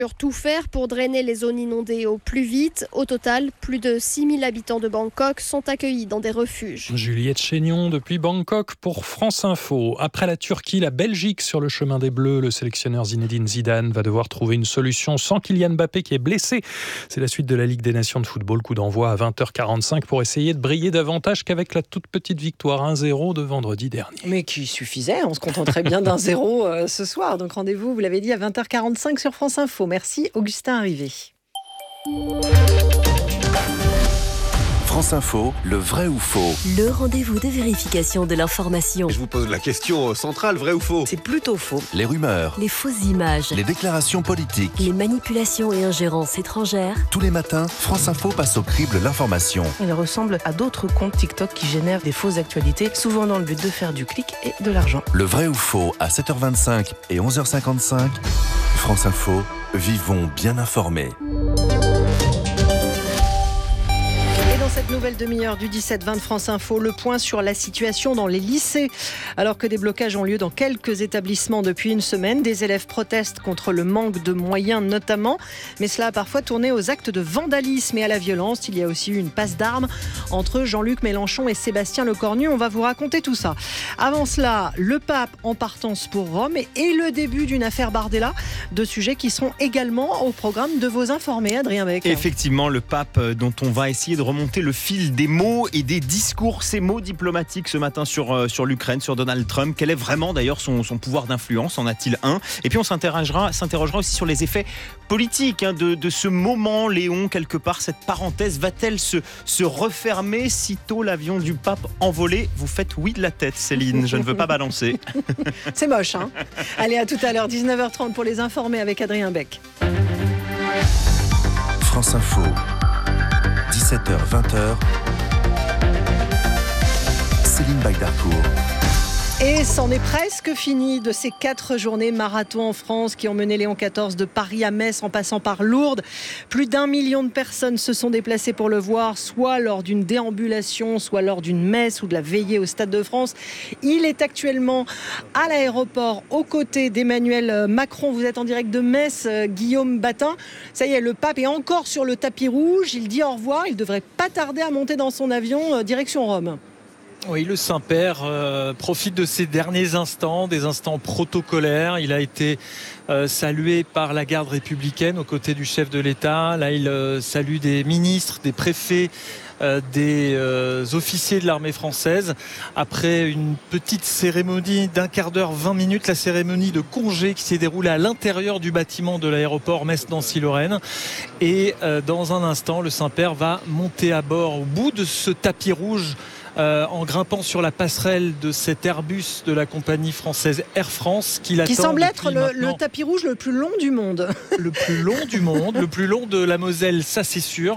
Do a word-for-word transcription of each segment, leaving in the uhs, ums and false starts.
Tout faire pour drainer les zones inondées au plus vite. Au total, plus de six mille habitants de Bangkok sont accueillis dans des refuges. Juliette Chénion depuis Bangkok pour France Info. Après la Turquie, la Belgique sur le chemin des Bleus, le sélectionneur Zinedine Zidane va devoir trouver une solution sans Kylian Mbappé qui est blessé. C'est la suite de la Ligue des Nations de football, coup d'envoi à vingt heures quarante-cinq pour essayer de briller davantage qu'avec la toute petite victoire un zéro de vendredi dernier. Mais qui suffisait, on se contenterait bien d'un zéro euh, ce soir. Donc rendez-vous, vous l'avez dit, à vingt heures quarante-cinq sur France Info. Merci Augustin Arrivé. France Info, le vrai ou faux? Le rendez-vous de vérification de l'information. Je vous pose la question centrale, vrai ou faux? C'est plutôt faux. Les rumeurs, Les fausses images, les déclarations politiques. les manipulations et ingérences étrangères. Tous les matins, France Info passe au crible l'information. Il ressemble à d'autres comptes TikTok qui génèrent des fausses actualités, souvent dans le but de faire du clic et de l'argent. Le vrai ou faux à sept heures vingt-cinq et onze heures cinquante-cinq. France Info, vivons bien informés. Dans cette nouvelle demi-heure du dix-sept vingt de France Info, le point sur la situation dans les lycées. Alors que des blocages ont lieu dans quelques établissements depuis une semaine, des élèves protestent contre le manque de moyens notamment, mais cela a parfois tourné aux actes de vandalisme et à la violence. Il y a aussi eu une passe d'armes entre Jean-Luc Mélenchon et Sébastien Lecornu. On va vous raconter tout ça. Avant cela, le pape en partance pour Rome et le début d'une affaire Bardella, deux sujets qui seront également au programme de vos informés. Adrien Beck. Effectivement, le pape dont on va essayer de remonter le fil des mots et des discours, ces mots diplomatiques ce matin sur, euh, sur l'Ukraine, sur Donald Trump. Quel est vraiment d'ailleurs son, son pouvoir d'influence? En a-t-il un? Et puis on s'interrogera, s'interrogera aussi sur les effets politiques hein, de, de ce moment, Léon, quelque part. Cette parenthèse va-t-elle se, se refermer sitôt l'avion du pape envolé? Vous faites oui de la tête, Céline, je ne veux pas balancer. C'est moche, hein? Allez, à tout à l'heure, dix-neuf heures trente pour les informés avec Adrien Beck. France Info, dix-sept heures vingt. Céline Bagdarcourt. Et c'en est presque fini de ces quatre journées marathon en France qui ont mené Léon quatorze de Paris à Metz en passant par Lourdes. Plus d'un million de personnes se sont déplacées pour le voir, soit lors d'une déambulation, soit lors d'une messe ou de la veillée au Stade de France. Il est actuellement à l'aéroport aux côtés d'Emmanuel Macron. Vous êtes en direct de Metz, Guillaume Batin. Ça y est, le pape est encore sur le tapis rouge. Il dit au revoir. Il ne devrait pas tarder à monter dans son avion direction Rome. Oui, le Saint-Père euh, profite de ces derniers instants, des instants protocolaires. Il a été euh, salué par la garde républicaine aux côtés du chef de l'État. Là, il euh, salue des ministres, des préfets, euh, des euh, officiers de l'armée française. Après une petite cérémonie d'un quart d'heure, vingt minutes, la cérémonie de congé qui s'est déroulée à l'intérieur du bâtiment de l'aéroport Metz-Nancy-Lorraine. Et euh, dans un instant, le Saint-Père va monter à bord au bout de ce tapis rouge. Euh, en grimpant sur la passerelle de cet Airbus de la compagnie française Air France qui, qui semble être le, le tapis rouge le plus long du monde. Le plus long du monde, le plus long de la Moselle, ça c'est sûr.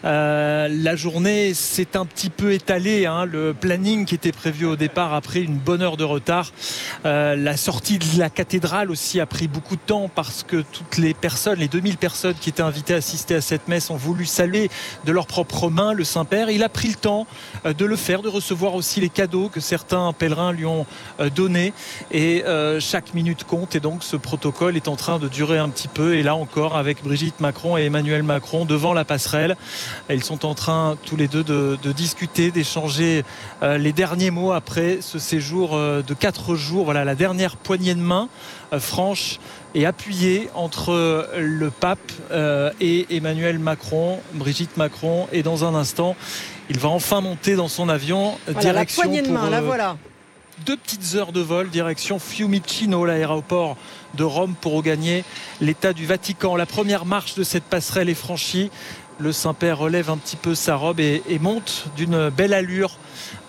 Euh, la journée s'est un petit peu étalée, hein. Le planning qui était prévu au départ a pris une bonne heure de retard. Euh, la sortie de la cathédrale aussi a pris beaucoup de temps parce que toutes les personnes, les deux mille personnes qui étaient invitées à assister à cette messe ont voulu saluer de leurs propres mains le Saint-Père. Il a pris le temps de le faire, de recevoir aussi les cadeaux que certains pèlerins lui ont donnés et euh, chaque minute compte et donc ce protocole est en train de durer un petit peu et là encore avec Brigitte Macron et Emmanuel Macron devant la passerelle, ils sont en train tous les deux de, de discuter, d'échanger euh, les derniers mots après ce séjour euh, de quatre jours, voilà la dernière poignée de main euh, franche et appuyée entre le pape euh, et Emmanuel Macron, Brigitte Macron, et dans un instant il va enfin monter dans son avion. Voilà, direction la poignée de main, pour, là euh, voilà. Deux petites heures de vol, direction Fiumicino, l'aéroport de Rome, pour regagner l'État du Vatican. La première marche de cette passerelle est franchie. Le Saint-Père relève un petit peu sa robe et, et monte d'une belle allure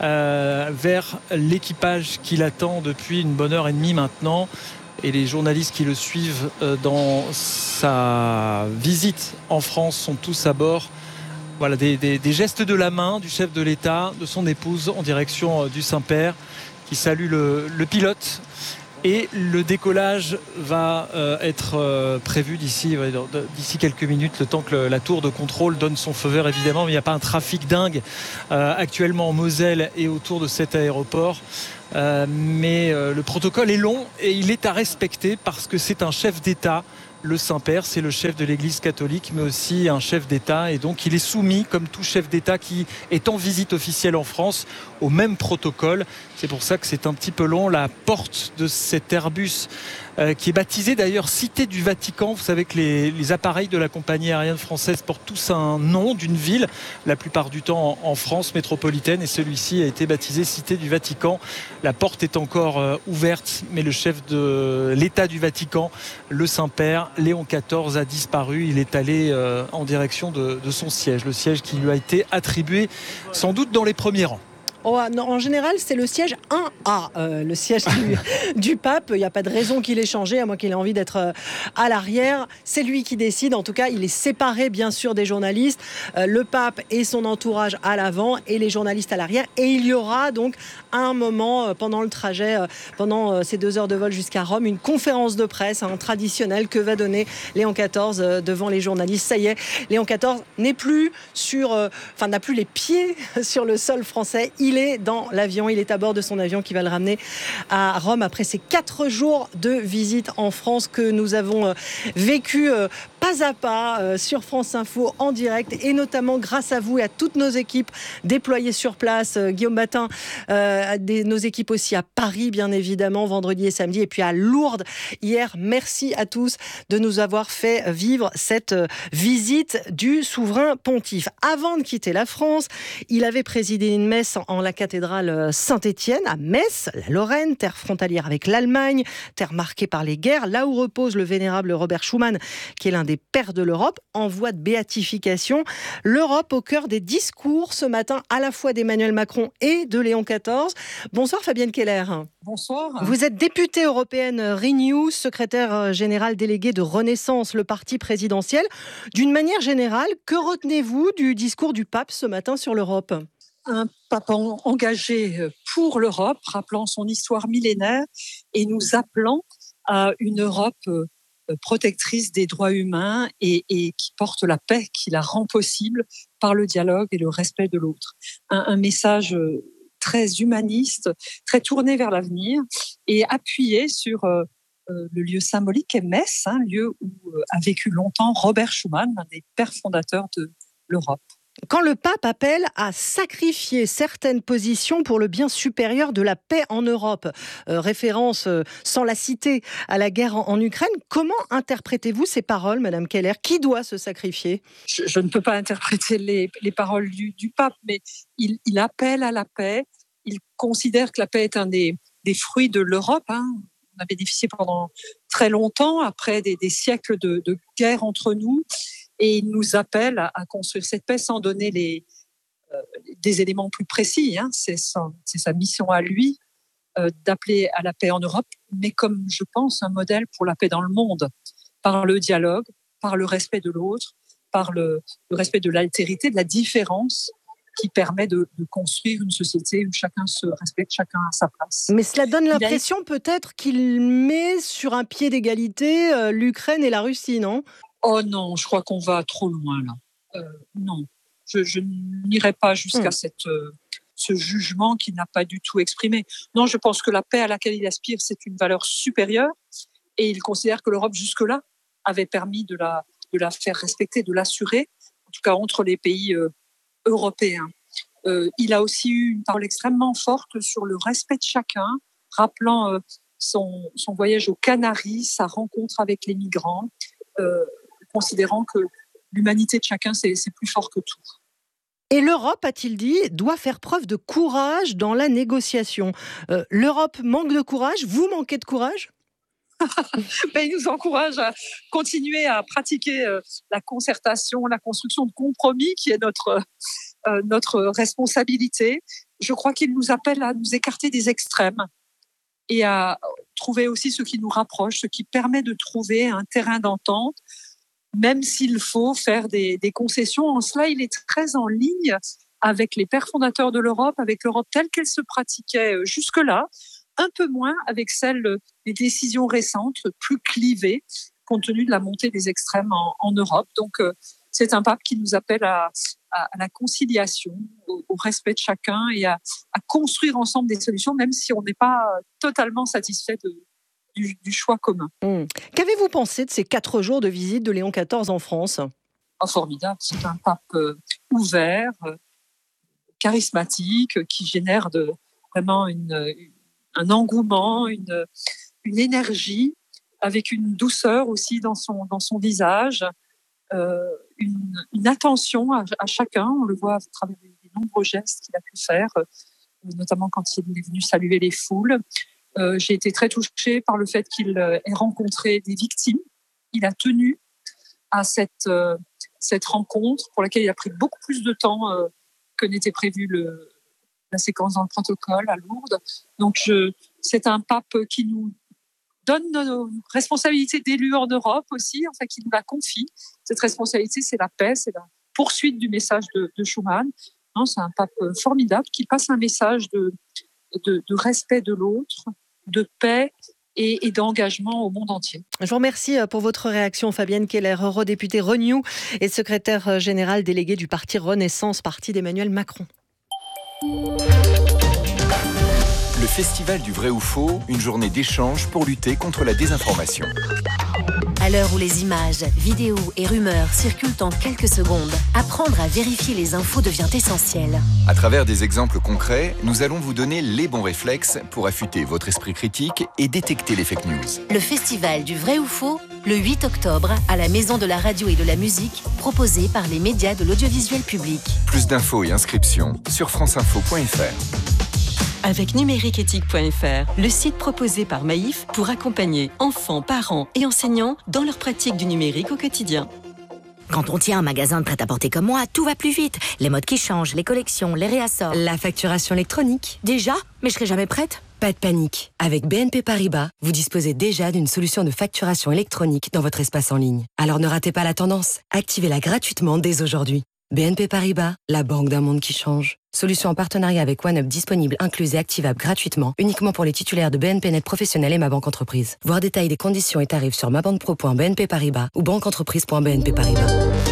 euh, vers l'équipage qui l'attend depuis une bonne heure et demie maintenant. Et les journalistes qui le suivent euh, dans sa visite en France sont tous à bord. Voilà, des, des, des gestes de la main du chef de l'État, de son épouse en direction du Saint-Père qui salue le, le pilote. Et le décollage va euh, être euh, prévu d'ici, euh, d'ici quelques minutes, le temps que le, la tour de contrôle donne son feu vert évidemment. Mais il n'y a pas un trafic dingue euh, actuellement en Moselle et autour de cet aéroport. Euh, mais euh, le protocole est long et il est à respecter parce que c'est un chef d'État Le Saint-Père, c'est le chef de l'Église catholique, mais aussi un chef d'État. Et donc, il est soumis, comme tout chef d'État qui est en visite officielle en France, au même protocole. C'est pour ça que c'est un petit peu long. La porte de cet Airbus, euh, qui est baptisé d'ailleurs Cité du Vatican. Vous savez que les, les appareils de la compagnie aérienne française portent tous un nom d'une ville, la plupart du temps en, en France métropolitaine. Et celui-ci a été baptisé Cité du Vatican. La porte est encore euh, ouverte, mais le chef de l'État du Vatican, le Saint-Père, Léon quatorze, a disparu. Il est allé euh, en direction de, de son siège, le siège qui lui a été attribué sans doute dans les premiers rangs. Oh, non, en général, c'est le siège un A, euh, le siège du, du pape. Il n'y a pas de raison qu'il ait changé, à moins qu'il ait envie d'être euh, à l'arrière. C'est lui qui décide. En tout cas, il est séparé, bien sûr, des journalistes. Euh, le pape et son entourage à l'avant et les journalistes à l'arrière. Et il y aura donc, à un moment, euh, pendant le trajet, euh, pendant euh, ces deux heures de vol jusqu'à Rome, une conférence de presse hein, traditionnelle que va donner Léon quatorze euh, devant les journalistes. Ça y est, Léon quatorze n'est plus sur, euh, enfin, n'a plus les pieds sur le sol français. Il est dans l'avion, il est à bord de son avion qui va le ramener à Rome après ces quatre jours de visite en France que nous avons vécu pas à pas sur France Info en direct et notamment grâce à vous et à toutes nos équipes déployées sur place. Guillaume Batin, euh, des, nos équipes aussi à Paris bien évidemment, vendredi et samedi, et puis à Lourdes hier. Merci à tous de nous avoir fait vivre cette visite du souverain pontife. Avant de quitter la France, il avait présidé une messe en la cathédrale Saint-Étienne à Metz, la Lorraine, terre frontalière avec l'Allemagne, terre marquée par les guerres, là où repose le vénérable Robert Schuman, qui est l'un des pères de l'Europe, en voie de béatification. L'Europe au cœur des discours ce matin, à la fois d'Emmanuel Macron et de Léon quatorze. Bonsoir Fabienne Keller. Bonsoir. Vous êtes députée européenne Renew, secrétaire générale déléguée de Renaissance, le parti présidentiel. D'une manière générale, que retenez-vous du discours du pape ce matin sur l'Europe ? Un pape engagé pour l'Europe, rappelant son histoire millénaire et nous appelant à une Europe protectrice des droits humains et, et qui porte la paix, qui la rend possible par le dialogue et le respect de l'autre. Un, un message très humaniste, très tourné vers l'avenir et appuyé sur euh, le lieu symbolique qu'est Metz, un hein, lieu où euh, a vécu longtemps Robert Schuman, l'un des pères fondateurs de l'Europe. Quand le pape appelle à sacrifier certaines positions pour le bien supérieur de la paix en Europe, euh, référence euh, sans la citer à la guerre en, en Ukraine, comment interprétez-vous ces paroles, Madame Keller ? Qui doit se sacrifier ? je, je ne peux pas interpréter les, les paroles du, du pape, mais il, il appelle à la paix. Il considère que la paix est un des, des fruits de l'Europe. Hein. On a bénéficié pendant très longtemps, après des, des siècles de, de guerre entre nous. Et il nous appelle à, à construire cette paix sans donner les, euh, des éléments plus précis. Hein. C'est, son, c'est sa mission à lui euh, d'appeler à la paix en Europe, mais comme je pense un modèle pour la paix dans le monde, par le dialogue, par le respect de l'autre, par le, le respect de l'altérité, de la différence qui permet de, de construire une société où chacun se respecte, chacun à sa place. Mais cela donne l'impression a... peut-être qu'il met sur un pied d'égalité euh, l'Ukraine et la Russie, non ? Oh non, je crois qu'on va trop loin là. Euh, non, je, je n'irai pas jusqu'à mmh. cette, euh, ce jugement qu'il n'a pas du tout exprimé. Non, je pense que la paix à laquelle il aspire, c'est une valeur supérieure et il considère que l'Europe jusque-là avait permis de la, de la faire respecter, de l'assurer, en tout cas entre les pays euh, européens. Euh, il a aussi eu une parole extrêmement forte sur le respect de chacun, rappelant euh, son, son voyage aux Canaries, sa rencontre avec les migrants, euh, considérant que l'humanité de chacun, c'est, c'est plus fort que tout. Et l'Europe, a-t-il dit, doit faire preuve de courage dans la négociation. Euh, L'Europe manque de courage, vous manquez de courage ? Ben, il nous encourage à continuer à pratiquer euh, la concertation, la construction de compromis, qui est notre, euh, notre responsabilité. Je crois qu'il nous appelle à nous écarter des extrêmes et à trouver aussi ce qui nous rapproche, ce qui permet de trouver un terrain d'entente, même s'il faut faire des, des concessions. En cela, il est très en ligne avec les pères fondateurs de l'Europe, avec l'Europe telle qu'elle se pratiquait jusque-là, un peu moins avec celle des décisions récentes, plus clivées, compte tenu de la montée des extrêmes en, en Europe. Donc, euh, c'est un pape qui nous appelle à, à, à la conciliation, au, au respect de chacun et à, à construire ensemble des solutions, même si on n'est pas totalement satisfait de, du, du choix commun. Mmh. Qu'avez-vous pensé de ces quatre jours de visite de Léon quatorze en France ? Oh, formidable, c'est un pape euh, ouvert, euh, charismatique, qui génère de, vraiment une, une, un engouement, une, une énergie, avec une douceur aussi dans son, dans son visage, euh, une, une attention à, à chacun. On le voit à travers les, les nombreux gestes qu'il a pu faire, euh, notamment quand il est venu saluer les foules. Euh, j'ai été très touchée par le fait qu'il euh, ait rencontré des victimes. Il a tenu à cette, euh, cette rencontre pour laquelle il a pris beaucoup plus de temps euh, que n'était prévu le, la séquence dans le protocole à Lourdes. Donc, je, c'est un pape qui nous donne nos responsabilités d'élus en Europe aussi, enfin, qui nous la confie. Cette responsabilité, c'est la paix, c'est la poursuite du message de, de Schuman. Non, c'est un pape formidable qui passe un message de, de, de respect de l'autre, de paix et, et d'engagement au monde entier. Je vous remercie pour votre réaction, Fabienne Keller, eurodéputée Renew et secrétaire générale déléguée du parti Renaissance, parti d'Emmanuel Macron. Le Festival du vrai ou faux, une journée d'échange pour lutter contre la désinformation. À l'heure où les images, vidéos et rumeurs circulent en quelques secondes, apprendre à vérifier les infos devient essentiel. À travers des exemples concrets, nous allons vous donner les bons réflexes pour affûter votre esprit critique et détecter les fake news. Le Festival du vrai ou faux, le huit octobre, à la Maison de la radio et de la musique, proposé par les médias de l'audiovisuel public. Plus d'infos et inscriptions sur franceinfo point f r. Avec numériqueéthique point f r, le site proposé par Maïf pour accompagner enfants, parents et enseignants dans leur pratique du numérique au quotidien. Quand on tient un magasin de prêt-à-porter comme moi, tout va plus vite. Les modes qui changent, les collections, les réassorts. La facturation électronique. Déjà ? Mais je serai jamais prête ? Pas de panique. Avec B N P Paribas, vous disposez déjà d'une solution de facturation électronique dans votre espace en ligne. Alors ne ratez pas la tendance. Activez-la gratuitement dès aujourd'hui. B N P Paribas, la banque d'un monde qui change. Solution en partenariat avec OneUp disponible, incluse et activable gratuitement, uniquement pour les titulaires de B N P Net Professionnel et Ma Banque Entreprise. Voir détail des conditions et tarifs sur mabanquepro point b n p paribas ou banqueentreprise point b n p paribas.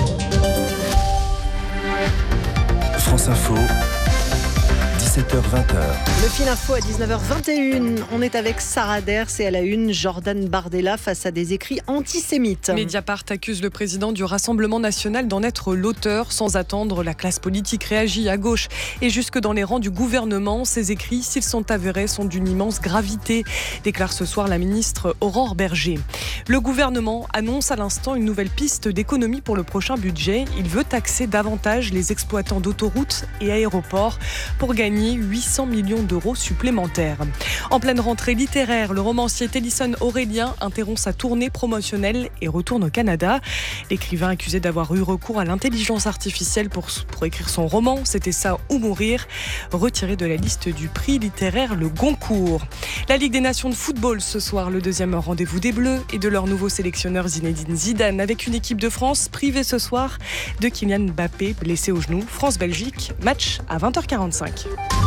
France Info, dix-sept heures vingt. Le fil info à dix-neuf heures vingt et une. On est avec Sarah Ders et à la une, Jordan Bardella face à des écrits antisémites. Mediapart accuse le président du Rassemblement national d'en être l'auteur. Sans attendre, la classe politique réagit à gauche et jusque dans les rangs du gouvernement. Ces écrits, s'ils sont avérés, sont d'une immense gravité, déclare ce soir la ministre Aurore Berger. Le gouvernement annonce à l'instant une nouvelle piste d'économie pour le prochain budget. Il veut taxer davantage les exploitants d'autoroutes et aéroports pour gagner huit cents millions d'euros supplémentaires. En pleine rentrée littéraire, le romancier Tennyson Aurélien interrompt sa tournée promotionnelle et retourne au Canada. L'écrivain accusé d'avoir eu recours à l'intelligence artificielle pour, pour écrire son roman, C'était ça ou mourir, retiré de la liste du prix littéraire Le Goncourt. La Ligue des Nations de football ce soir, le deuxième rendez-vous des Bleus et de leur nouveau sélectionneur Zinedine Zidane avec une équipe de France privée ce soir de Kylian Mbappé blessé au genou. France-Belgique, match à vingt heures quarante-cinq.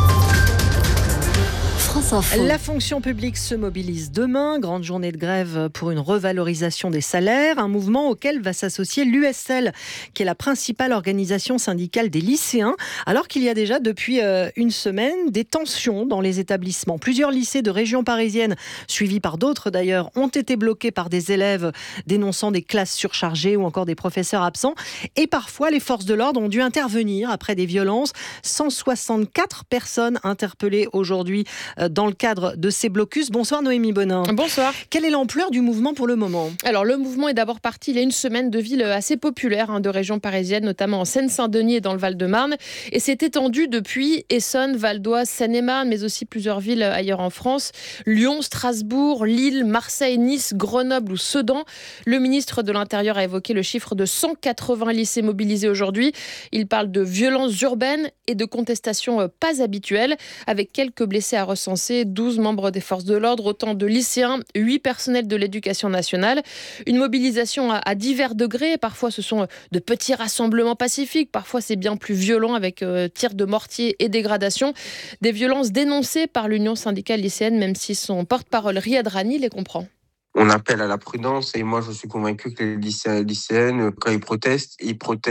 La fonction publique se mobilise demain. Grande journée de grève pour une revalorisation des salaires. Un mouvement auquel va s'associer l'U S L, qui est la principale organisation syndicale des lycéens. Alors qu'il y a déjà depuis une semaine des tensions dans les établissements. Plusieurs lycées de région parisienne, suivis par d'autres d'ailleurs, ont été bloqués par des élèves dénonçant des classes surchargées ou encore des professeurs absents. Et parfois, les forces de l'ordre ont dû intervenir après des violences. cent soixante-quatre personnes interpellées aujourd'hui dans le cadre de ces blocus. Bonsoir Noémie Bonin. Bonsoir. Quelle est l'ampleur du mouvement pour le moment ? Alors le mouvement est d'abord parti il y a une semaine de villes assez populaires hein, de régions parisiennes, notamment en Seine-Saint-Denis et dans le Val-de-Marne. Et s'est étendu depuis Essonne, Val d'Oise, Seine-et-Marne, mais aussi plusieurs villes ailleurs en France. Lyon, Strasbourg, Lille, Marseille, Nice, Grenoble ou Sedan. Le ministre de l'Intérieur a évoqué le chiffre de cent quatre-vingts lycées mobilisés aujourd'hui. Il parle de violences urbaines et de contestations pas habituelles, avec quelques blessés à recenser, douze membres des forces de l'ordre, autant de lycéens, huit personnels de l'éducation nationale. Une mobilisation à, à divers degrés. Parfois, ce sont de petits rassemblements pacifiques. Parfois, c'est bien plus violent avec euh, tirs de mortier et dégradation. Des violences dénoncées par l'Union syndicale lycéenne, même si son porte-parole Riyad Rani les comprend. On appelle à la prudence et moi, je suis convaincu que les lycéens et lycéennes, quand ils protestent, ils protestent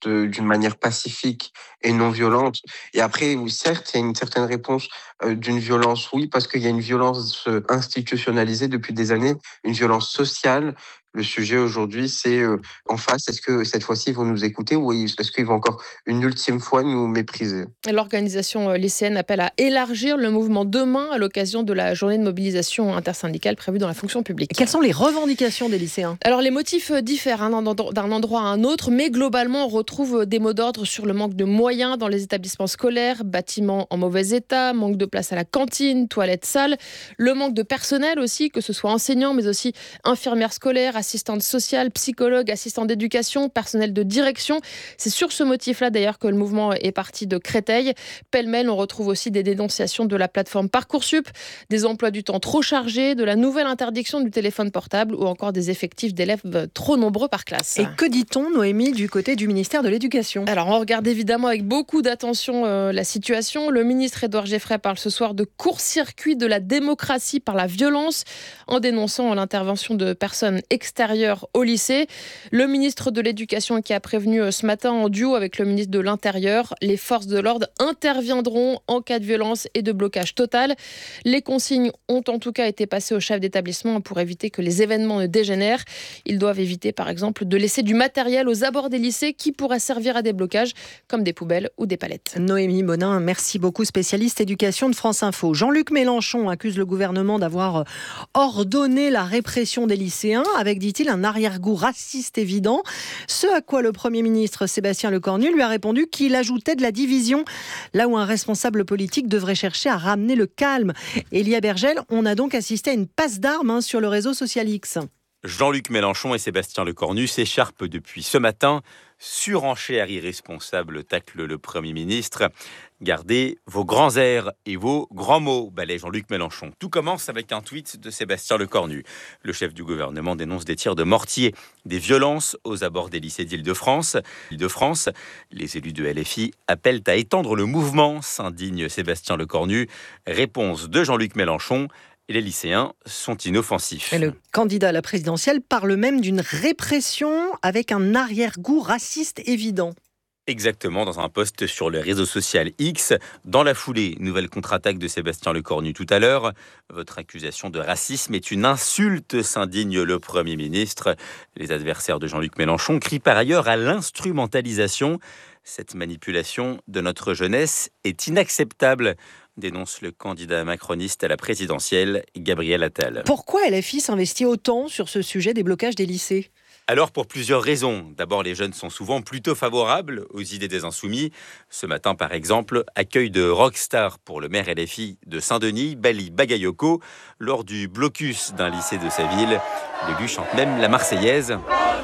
de, d'une manière pacifique et non violente. Et après, oui, certes, il y a une certaine réponse euh, d'une violence, oui, parce qu'il y a une violence euh, institutionnalisée depuis des années, une violence sociale. Le sujet aujourd'hui, c'est euh, en face, est-ce que cette fois-ci, ils vont nous écouter ou est-ce qu'ils vont encore une ultime fois nous mépriser ? L'organisation lycéenne appelle à élargir le mouvement demain à l'occasion de la journée de mobilisation intersyndicale prévue dans la fonction publique. Et quelles sont les revendications des lycéens ? Alors les motifs diffèrent hein, d'un endroit à un autre, mais globalement on retrouve des mots d'ordre sur le manque de moyens dans les établissements scolaires, bâtiments en mauvais état, manque de place à la cantine, toilettes sales, le manque de personnel aussi, que ce soit enseignants mais aussi infirmières scolaires, assistante sociale, psychologue, assistant d'éducation, personnel de direction. C'est sur ce motif-là d'ailleurs que le mouvement est parti de Créteil. Pêle-mêle, on retrouve aussi des dénonciations de la plateforme Parcoursup, des emplois du temps trop chargés, de la nouvelle interdiction du téléphone portable ou encore des effectifs d'élèves trop nombreux par classe. Et que dit-on, Noémie, du côté du ministère de l'Éducation ? Alors on regarde évidemment avec beaucoup d'attention euh, la situation. Le ministre Édouard Geoffrey parle ce soir de court-circuit de la démocratie par la violence en dénonçant l'intervention de personnes extérieures extérieur au lycée. Le ministre de l'Éducation qui a prévenu ce matin en duo avec le ministre de l'Intérieur, les forces de l'ordre interviendront en cas de violence et de blocage total. Les consignes ont en tout cas été passées aux chefs d'établissement pour éviter que les événements ne dégénèrent. Ils doivent éviter par exemple de laisser du matériel aux abords des lycées qui pourrait servir à des blocages comme des poubelles ou des palettes. Noémie Bonin, merci beaucoup, spécialiste éducation de France Info. Jean-Luc Mélenchon accuse le gouvernement d'avoir ordonné la répression des lycéens avec, dit-il, un arrière-goût raciste évident. Ce à quoi le Premier ministre Sébastien Lecornu lui a répondu qu'il ajoutait de la division, là où un responsable politique devrait chercher à ramener le calme. Elia Bergel, on a donc assisté à une passe d'armes hein, sur le réseau social X. Jean-Luc Mélenchon et Sébastien Lecornu s'écharpent depuis ce matin. Surenchère irresponsable, tacle le Premier ministre. Gardez vos grands airs et vos grands mots, balaie Jean-Luc Mélenchon. Tout commence avec un tweet de Sébastien Lecornu. Le chef du gouvernement dénonce des tirs de mortier, des violences aux abords des lycées d'Île-de-France. Île-de-France, les élus de L F I appellent à étendre le mouvement, s'indigne Sébastien Lecornu. Réponse de Jean-Luc Mélenchon. Et les lycéens sont inoffensifs. Et le candidat à la présidentielle parle même d'une répression avec un arrière-goût raciste évident. Exactement, dans un post sur le réseau social X. Dans la foulée, nouvelle contre-attaque de Sébastien Lecornu tout à l'heure. Votre accusation de racisme est une insulte, s'indigne le Premier ministre. Les adversaires de Jean-Luc Mélenchon crient par ailleurs à l'instrumentalisation. Cette manipulation de notre jeunesse est inacceptable, dénonce le candidat macroniste à la présidentielle, Gabriel Attal. Pourquoi L F I s'investit autant sur ce sujet des blocages des lycées ? Alors pour plusieurs raisons. D'abord, les jeunes sont souvent plutôt favorables aux idées des insoumis. Ce matin, par exemple, accueil de rockstar pour le maire L F I de Saint-Denis, Bali Bagayoko, lors du blocus d'un lycée de sa ville. L'élu chante même la Marseillaise.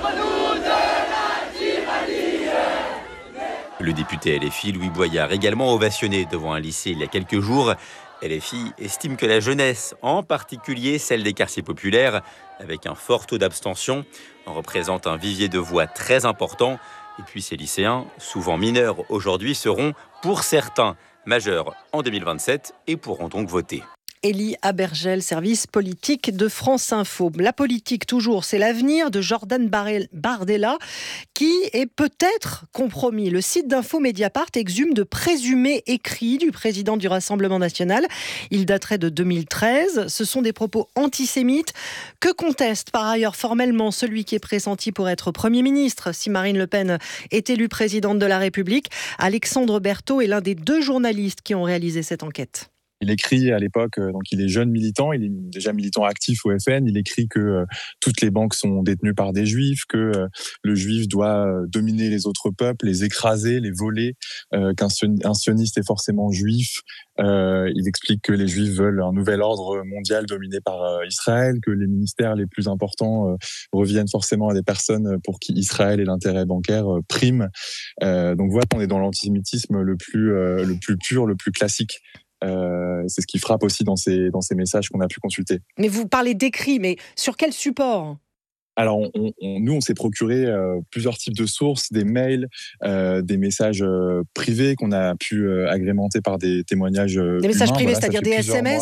Le député L F I, Louis Boyard, également ovationné devant un lycée il y a quelques jours. L F I estime que la jeunesse, en particulier celle des quartiers populaires, avec un fort taux d'abstention, représente un vivier de voix très important. Et puis ces lycéens, souvent mineurs aujourd'hui, seront pour certains majeurs en deux mille vingt-sept et pourront donc voter. Élie Abergel, service politique de France Info. La politique, toujours, c'est l'avenir de Jordan Bardella qui est peut-être compromis. Le site d'info Mediapart exhume de présumés écrits du président du Rassemblement national. Il daterait de deux mille treize. Ce sont des propos antisémites que conteste par ailleurs formellement celui qui est pressenti pour être Premier ministre si Marine Le Pen est élue présidente de la République. Alexandre Berthaud est l'un des deux journalistes qui ont réalisé cette enquête. Il écrit à l'époque, donc il est jeune militant, il est déjà militant actif au F N, il écrit que euh, toutes les banques sont détenues par des juifs, que euh, le juif doit euh, dominer les autres peuples, les écraser, les voler, euh, qu'un un sioniste est forcément juif. Euh, il explique que les juifs veulent un nouvel ordre mondial dominé par euh, Israël, que les ministères les plus importants euh, reviennent forcément à des personnes pour qui Israël et l'intérêt bancaire euh, priment. Euh, donc voilà, on est dans l'antisémitisme le plus, euh, le plus pur, le plus classique. Euh, c'est ce qui frappe aussi dans ces, dans ces messages qu'on a pu consulter. Mais vous parlez d'écrits, mais sur quel support ? Alors, on, on, nous, on s'est procuré euh, plusieurs types de sources, des mails, euh, des messages euh, privés qu'on a pu euh, agrémenter par des témoignages euh, Des messages humains. privés, Voilà, c'est-à-dire des S M S ? mois.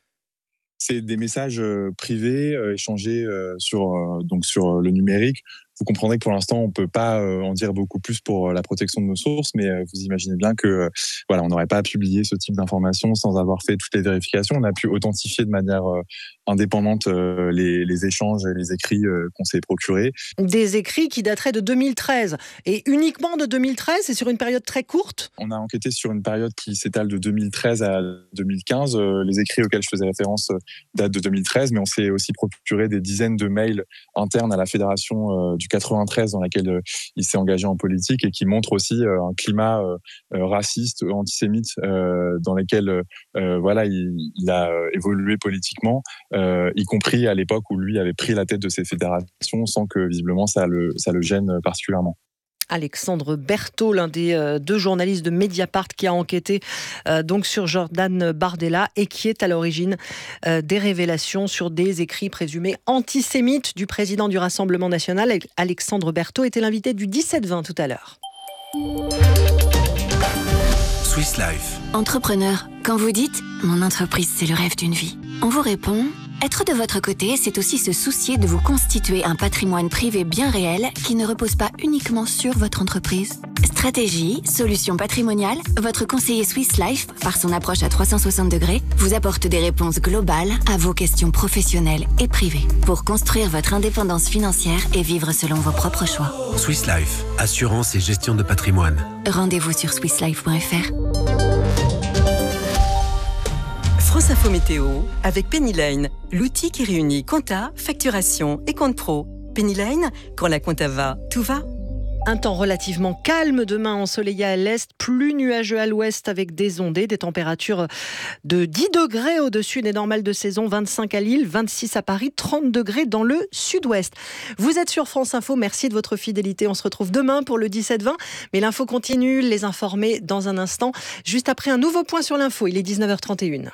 C'est des messages euh, privés euh, échangés euh, sur, euh, donc sur le numérique. vous comprendrez que pour l'instant, on peut pas en dire beaucoup plus pour la protection de nos sources, mais vous imaginez bien que voilà, on n'aurait pas publié ce type d'informations sans avoir fait toutes les vérifications. On a pu authentifier de manière indépendante les, les échanges et les écrits qu'on s'est procurés. Des écrits qui dateraient de deux mille treize et uniquement de deux mille treize et sur une période très courte. On a enquêté sur une période qui s'étale de deux mille treize à deux mille quinze. Les écrits auxquels je faisais référence datent de deux mille treize, mais on s'est aussi procuré des dizaines de mails internes à la fédération du quatre-vingt-treize dans laquelle il s'est engagé en politique et qui montrent aussi un climat raciste, antisémite dans lequel voilà, il, il a évolué politiquement, y compris à l'époque où lui avait pris la tête de ces fédérations sans que visiblement ça le, ça le gêne particulièrement. Alexandre Berthaud, l'un des euh, deux journalistes de Mediapart qui a enquêté euh, donc sur Jordan Bardella et qui est à l'origine euh, des révélations sur des écrits présumés antisémites du président du Rassemblement national. Alexandre Berthaud était l'invité du dix-sept vingt tout à l'heure. Swiss Life. Entrepreneur, quand vous dites « Mon entreprise, c'est le rêve d'une vie », on vous répond « Être de votre côté, c'est aussi se soucier de vous constituer un patrimoine privé bien réel qui ne repose pas uniquement sur votre entreprise. » Stratégie, solutions patrimoniales, votre conseiller Swiss Life, par son approche à trois cent soixante degrés, vous apporte des réponses globales à vos questions professionnelles et privées pour construire votre indépendance financière et vivre selon vos propres choix. Swiss Life, assurance et gestion de patrimoine. Rendez-vous sur swiss life point f r. France Info Météo avec Pennyline, l'outil qui réunit compta, facturation et compte pro. Pennyline, quand la compta va, tout va. Un temps relativement calme demain, ensoleillé à l'est, plus nuageux à l'ouest avec des ondées, des températures de dix degrés au-dessus des normales de saison, vingt-cinq à Lille, vingt-six à Paris, trente degrés dans le sud-ouest. Vous êtes sur France Info, merci de votre fidélité. On se retrouve demain pour le dix-sept vingt, mais l'info continue, les informer dans un instant, juste après un nouveau point sur l'info. Il est dix-neuf heures trente et une.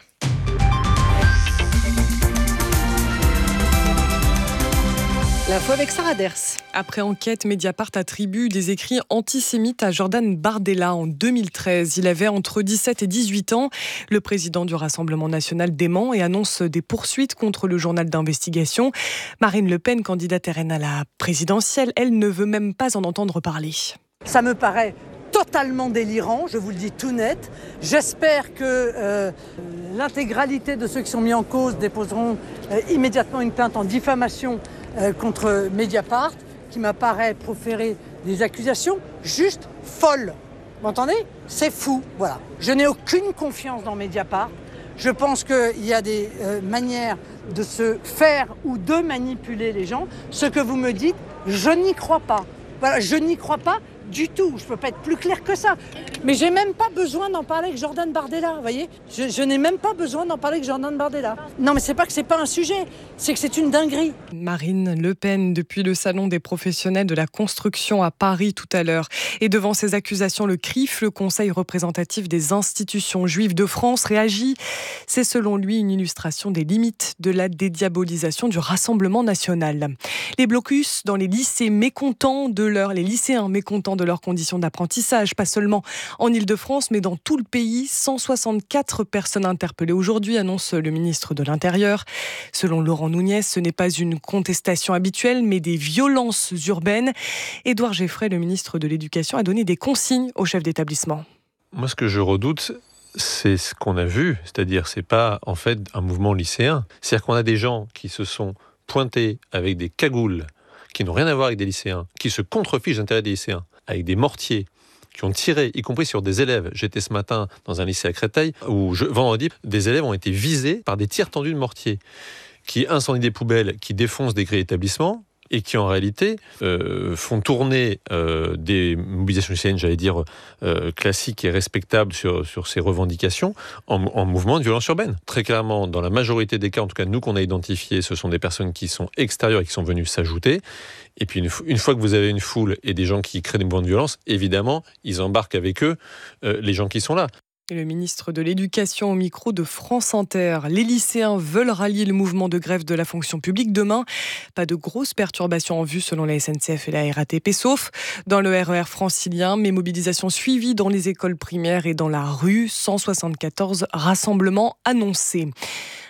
L'info avec Sarah Ders. Après enquête, Mediapart attribue des écrits antisémites à Jordan Bardella en deux mille treize. Il avait entre dix-sept et dix-huit ans. Le président du Rassemblement national dément et annonce des poursuites contre le journal d'investigation. Marine Le Pen, candidate R N à la présidentielle, elle ne veut même pas en entendre parler. Ça me paraît totalement délirant, je vous le dis tout net. J'espère que euh, l'intégralité de ceux qui sont mis en cause déposeront euh, immédiatement une plainte en diffamation euh, contre Mediapart, qui m'apparaît proférer des accusations juste folles. Vous m'entendez ? C'est fou, voilà. Je n'ai aucune confiance dans Mediapart. Je pense qu'il y a des euh, manières de se faire ou de manipuler les gens. Ce que vous me dites, je n'y crois pas. Voilà, je n'y crois pas du tout. Je ne peux pas être plus clair que ça. Mais j'ai même pas besoin d'en parler avec Jordan Bardella, vous voyez ? Je, je n'ai même pas besoin d'en parler avec Jordan Bardella. Non, mais c'est pas que c'est pas un sujet, c'est que c'est une dinguerie. Marine Le Pen, depuis le salon des professionnels de la construction à Paris tout à l'heure. Et devant ces accusations, le C R I F, le Conseil représentatif des institutions juives de France, réagit. C'est selon lui une illustration des limites de la dédiabolisation du Rassemblement national. Les blocus dans les lycées mécontents de leur, les lycéens mécontents de leurs conditions d'apprentissage, pas seulement en Ile-de-France, mais dans tout le pays. cent soixante-quatre personnes interpellées aujourd'hui, annonce le ministre de l'Intérieur. Selon Laurent Nunez, ce n'est pas une contestation habituelle, mais des violences urbaines. Édouard Geffray, le ministre de l'Éducation, a donné des consignes aux chefs d'établissement. Moi, ce que je redoute, c'est ce qu'on a vu. C'est-à-dire, c'est pas en fait un mouvement lycéen. C'est-à-dire qu'on a des gens qui se sont pointés avec des cagoules, qui n'ont rien à voir avec des lycéens, qui se contrefichent d'intérêt des lycéens, avec des mortiers, qui ont tiré, y compris sur des élèves. J'étais ce matin dans un lycée à Créteil, où je, vendredi, des élèves ont été visés par des tirs tendus de mortiers, qui incendient des poubelles, qui défoncent des grilles d'établissement, et qui en réalité euh, font tourner euh, des mobilisations lycéennes, j'allais dire, euh, classiques et respectables sur, sur ces revendications, en, en mouvement de violence urbaine. Très clairement, dans la majorité des cas, en tout cas nous qu'on a identifiés, ce sont des personnes qui sont extérieures et qui sont venues s'ajouter. Et puis une, une fois que vous avez une foule et des gens qui créent des mouvements de violence, évidemment, ils embarquent avec eux euh, les gens qui sont là. Et le ministre de l'Éducation au micro de France Inter. Les lycéens veulent rallier le mouvement de grève de la fonction publique demain. Pas de grosses perturbations en vue selon la S N C F et la R A T P, sauf dans le R E R francilien, mais mobilisation suivie dans les écoles primaires et dans la rue. cent soixante-quatorze rassemblements annoncés.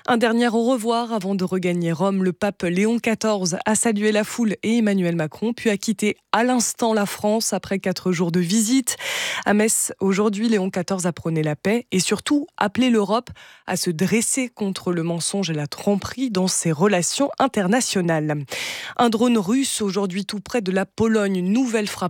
Un dernier au revoir avant de regagner Rome. Le pape Léon quatorze a salué la foule et Emmanuel Macron, puis a quitté à l'instant la France après quatre jours de visite. À Metz, aujourd'hui, Léon quatorze a prôné la paix et surtout appelé l'Europe à se dresser contre le mensonge et la tromperie dans ses relations internationales. Un drone russe aujourd'hui tout près de la Pologne. Une nouvelle frappe